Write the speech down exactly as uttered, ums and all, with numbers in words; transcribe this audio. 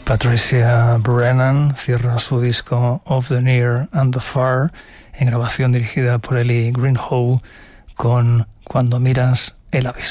Patricia Brennan cierra su disco Of the Near and the Far, en grabación dirigida por Ellie Greenhow, con Cuando miras el abismo.